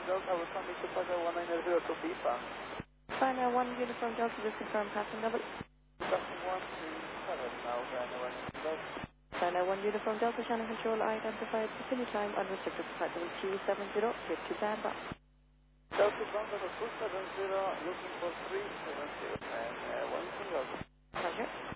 Delta, responding to Papa 1902 Pipa. China 1 Uniform Delta, just confirm passing level. Passing 137 now, China 1 Delta. China 1 Uniform Delta, Channel Control identified, continue time, unrestricted flight level 270, get to Bamba. Delta Bamba 270, looking for 370, and 1 single. Roger.